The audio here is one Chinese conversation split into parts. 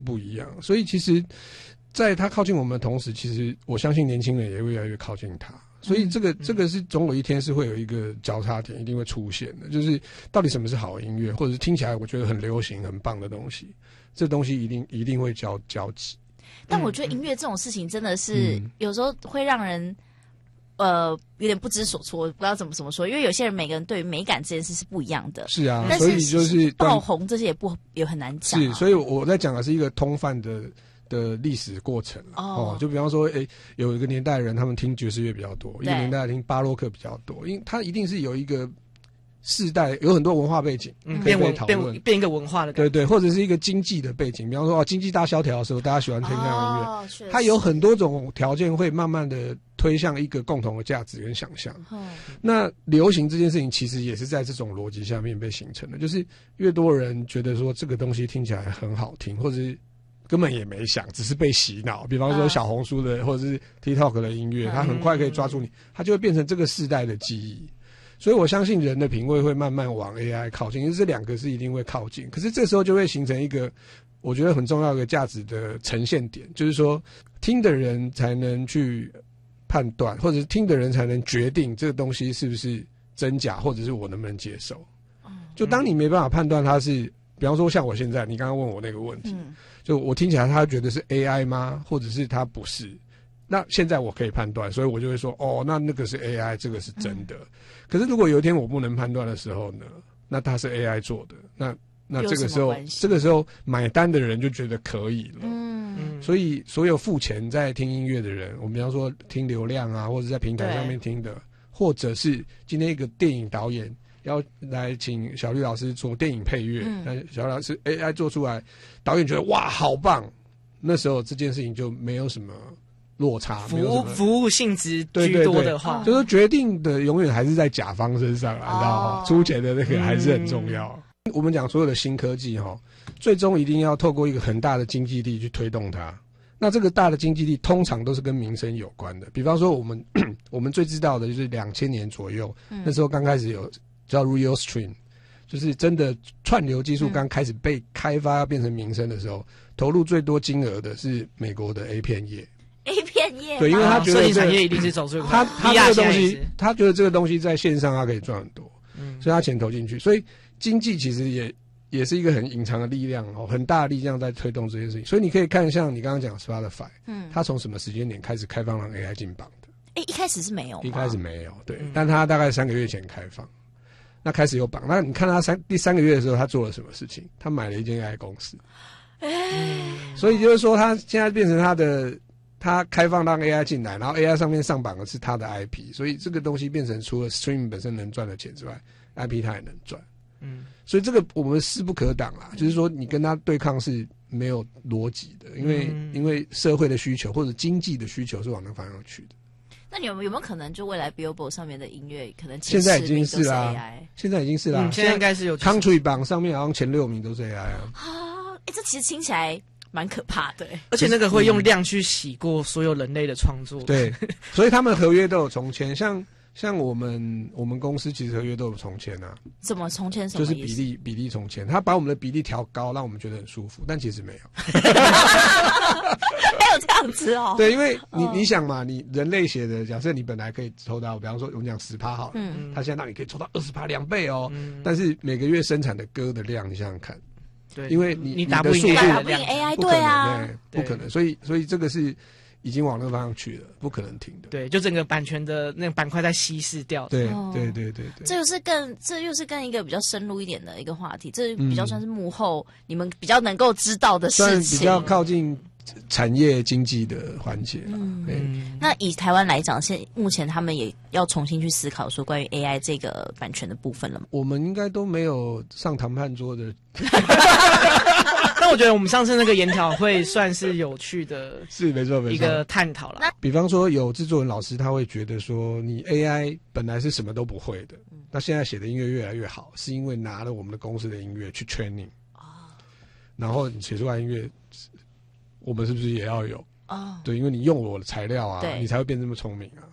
不一样。所以其实在他靠近我们的同时，其实我相信年轻人也会越来越靠近他。所以这个是总有一天是会有一个交叉点，一定会出现的。就是到底什么是好音乐，或者是听起来我觉得很流行、很棒的东西，这东西一定会交集。 但我觉得音乐这种事情真的是有时候会让人有点不知所措，不知道怎么说，因为有些人每个人对于美感这件事是不一样的。 是啊， 但所以就是爆红这些也很难讲。 是，所以我在讲的是一个通泛的历史过程就比方说，有一个年代的人他们听爵士乐比较多，一个年代听巴洛克比较多，因为他一定是有一个世代有很多文化背景，可以被讨论， 变一个文化的感觉， 对，或者是一个经济的背景，比方说经济大萧条的时候，大家喜欢听这样的音乐，它有很多种条件会慢慢的推向一个共同的价值跟想象。那流行这件事情其实也是在这种逻辑下面被形成的，就是越多人觉得说这个东西听起来很好听，或者是根本也没想，只是被洗脑。比方说小红书的或者是 TikTok 的音乐，它很快可以抓住你，它就会变成这个世代的记忆。所以我相信人的品味会慢慢往 AI 靠近，因为这两个是一定会靠近。可是这时候就会形成一个我觉得很重要的价值的呈现点，就是说听的人才能去判断，或者是听的人才能决定这个东西是不是真假，或者是我能不能接受。就当你没办法判断它是，比方说像我现在你刚刚问我那个问题，就我听起来他觉得是 AI 吗？或者是他不是？那现在我可以判断，所以我就会说那个是 AI， 这个是真的。可是如果有一天我不能判断的时候呢，那它是 AI 做的，那这个时候买单的人就觉得可以了。所以所有付钱在听音乐的人，我们比方说听流量啊，或者在平台上面听的，或者是今天一个电影导演要来请小绿老师做电影配乐，那小绿老师 AI 做出来，导演觉得哇好棒，那时候这件事情就没有什么落差， 服务性质居多的话， 就是决定的永远还是在甲方身上啊，你知道吗？出钱的那个还是很重要。我们讲所有的新科技最终一定要透过一个很大的经济力去推动它。那这个大的经济力通常都是跟民生有关的，比方说我们最知道的就是2000年左右，那时候刚开始有叫 Real Stream， 就是真的串流技术刚开始被开发要变成民生的时候，投入最多金额的是美国的 A 片业。 A 片业对，因为他觉得产业一定是走最快。 他这个东西，他觉得这个东西在线上他可以赚很多，所以他钱投进去。所以经济其实也是一个很隐藏的力量很大的力量在推动这件事情。所以你可以看像你刚刚讲 Spotify，他从什么时间点开始开放让 AI 进榜的？ 一开始是没有， 一开始没有，对，但他大概3个月前开放，那开始有榜。那你看他第3个月的时候，他做了什么事情？他买了一间 AI 公司，所以就是说他现在变成他开放让 AI 进来，然后 AI 上面上榜的是他的 IP， 所以这个东西变成除了 Stream 本身能赚的钱之外 ，IP 它也能赚。所以这个我们势不可挡啦，就是说你跟他对抗是没有逻辑的，因为社会的需求或者经济的需求是往那个方向去的。 那你有没有可能就未来 Billboard 上面的音乐可能现在已经是啦，现在已经是啦， 现在应该是有 Country 榜上面好像前6名都是 AI 啊。 这其实听起来蛮可怕的， 而且那个会用量去洗过所有人类的创作。 对，所以他们合约都有重签，像我们公司其实合约都有重签啊。 怎么重签？什么意思？ 就是比例重签，他把我们的比例调高，让我们觉得很舒服，但其实没有。 还有这样子对，因为你想嘛，你人类写的，假设你本来可以抽到，比方说我们讲10%好了，他现在让你可以抽到20%，2倍但是每个月生产的歌的量，你想想看。 对， 因为你打不赢 AI， 对啊， 不可能，所以这个是已经往那个方向去了，不可能停的。 对，就整个版权的那个板块在稀释掉。 对。 这又是更一个比较深入一点的一个话题，这比较算是幕后你们比较能够知道的事情， 算比较靠近产业经济的环节。 那以台湾来讲，目前他们也要重新去思考说关于 AI 这个版权的部分了吗？ 我们应该都没有上谈判桌的。 但我觉得我们上次那个研讨会算是有趣的， 是没错一个探讨了。 比方说有制作人老师他会觉得说，你 AI 本来是什么都不会的，那现在写的音乐越来越好，是因为拿了我们的公司的音乐去 training，然后你写出来音乐，我们是不是也要有？对，因为你用我的材料啊，你才会变这么聪明啊。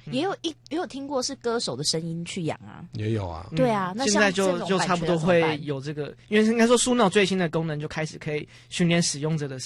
也有听过是歌手的声音去养啊， 也有啊， 对啊，那现在就差不多会有这个，因为应该说书脑最新的功能就开始可以训练使用者的